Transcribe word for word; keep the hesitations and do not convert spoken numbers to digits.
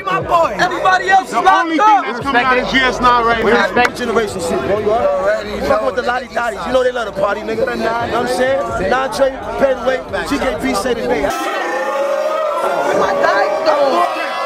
my boy. Everybody else is The locked only up. thing that's coming out of G S nine right We now. respect generation shit, bro. You already fuck with the Lottie Dotties. You know they love the party, nigga. You know what I'm saying? Non-trade, pay the way. G K P say today. My guy, though.